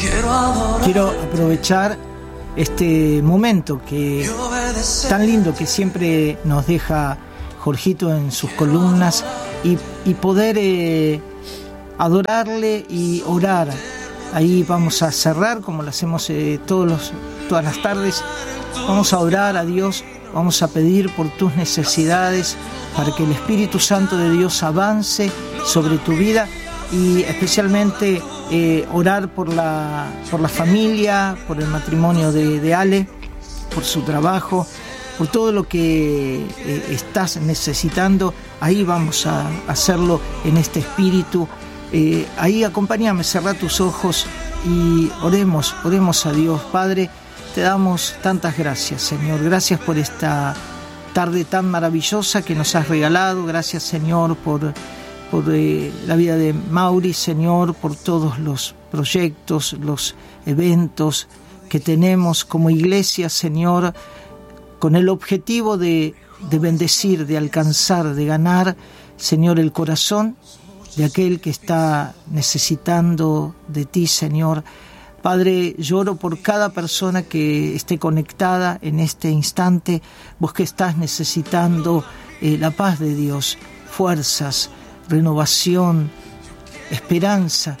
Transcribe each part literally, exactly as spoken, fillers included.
Quiero aprovechar este momento que tan lindo que siempre nos deja Jorgito en sus columnas y, y poder eh, adorarle y orar. Ahí vamos a cerrar como lo hacemos eh, todos los, todas las tardes. Vamos a orar a Dios, vamos a pedir por tus necesidades para que el Espíritu Santo de Dios avance sobre tu vida y especialmente eh, orar por la, por la familia, por el matrimonio de, de Ale, por su trabajo, por todo lo que eh, estás necesitando. Ahí vamos a hacerlo en este espíritu. Eh, ahí acompáñame, cerrá tus ojos y oremos, oremos a Dios. Padre, te damos tantas gracias, Señor. Gracias por esta tarde tan maravillosa que nos has regalado. Gracias, Señor, por, por eh, la vida de Mauri, Señor, por todos los proyectos, los eventos que tenemos como iglesia, Señor, con el objetivo de, de bendecir, de alcanzar, de ganar, Señor, el corazón de aquel que está necesitando de ti, Señor. Padre, lloro por cada persona que esté conectada en este instante, vos que estás necesitando eh, la paz de Dios, fuerzas, renovación, esperanza.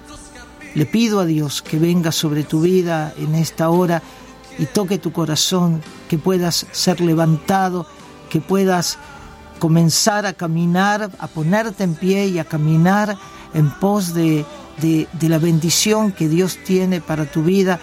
Le pido a Dios que venga sobre tu vida en esta hora y toque tu corazón, que puedas ser levantado, que puedas comenzar a caminar, a ponerte en pie y a caminar en pos de De, de la bendición que Dios tiene para tu vida,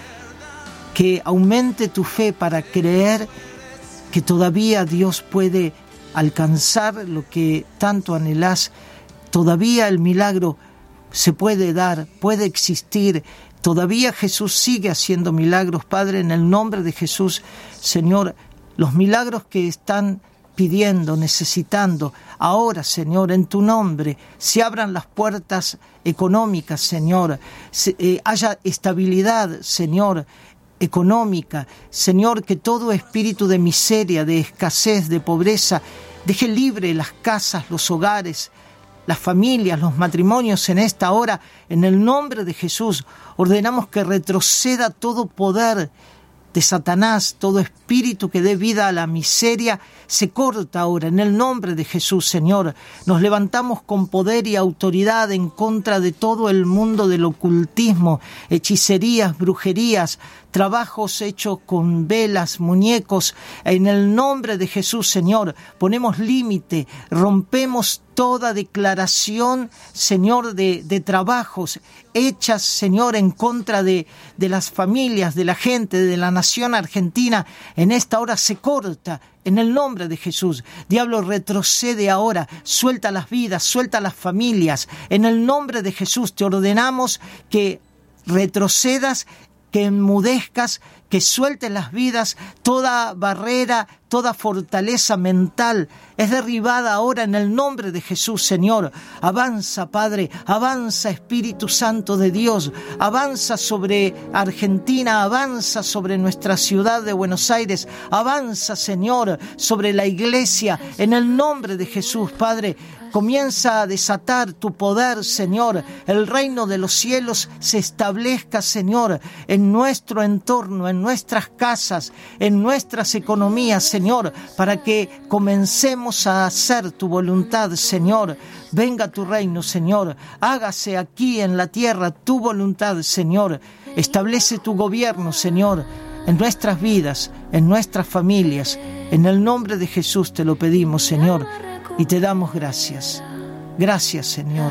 que aumente tu fe para creer que todavía Dios puede alcanzar lo que tanto anhelás, todavía el milagro se puede dar, puede existir, todavía Jesús sigue haciendo milagros. Padre, en el nombre de Jesús, Señor, los milagros que están pidiendo, necesitando, ahora, Señor, en tu nombre, se abran las puertas económicas, Señor, se, eh, haya estabilidad, Señor, económica, Señor, que todo espíritu de miseria, de escasez, de pobreza, deje libre las casas, los hogares, las familias, los matrimonios en esta hora. En el nombre de Jesús, ordenamos que retroceda todo poder de Satanás, todo espíritu que dé vida a la miseria, se corta ahora en el nombre de Jesús, Señor. Nos levantamos con poder y autoridad en contra de todo el mundo del ocultismo, hechicerías, brujerías, trabajos hechos con velas, muñecos. En el nombre de Jesús, Señor, ponemos límite, rompemos toda declaración, Señor, de, de trabajos hechas, Señor, en contra de, de las familias, de la gente, de la nación argentina. En esta hora se corta. En el nombre de Jesús, diablo, retrocede ahora, suelta las vidas, suelta las familias. En el nombre de Jesús te ordenamos que retrocedas, que enmudezcas, que sueltes las vidas. Toda barrera, toda fortaleza mental es derribada ahora en el nombre de Jesús, Señor. Avanza, Padre, avanza, Espíritu Santo de Dios, avanza sobre Argentina, avanza sobre nuestra ciudad de Buenos Aires, avanza, Señor, sobre la iglesia, en el nombre de Jesús, Padre. Comienza a desatar tu poder, Señor. El reino de los cielos se establezca, Señor, en nuestro entorno, en nuestras casas, en nuestras economías, Señor, para que comencemos a hacer tu voluntad, Señor. Venga tu reino, Señor. Hágase aquí en la tierra tu voluntad, Señor. Establece tu gobierno, Señor, en nuestras vidas, en nuestras familias. En el nombre de Jesús te lo pedimos, Señor. Y te damos gracias. Gracias, Señor.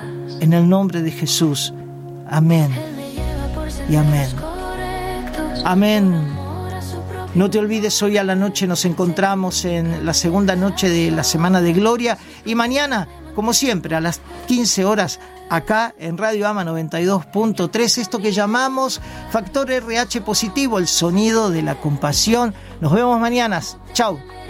En el nombre de Jesús. Amén. Y amén. Amén. No te olvides, hoy a la noche nos encontramos en la segunda noche de la Semana de Gloria. Y mañana, como siempre, a las quince horas, acá en Radio Ama noventa y dos punto tres, esto que llamamos Factor R H Positivo, el sonido de la compasión. Nos vemos mañana. Chau.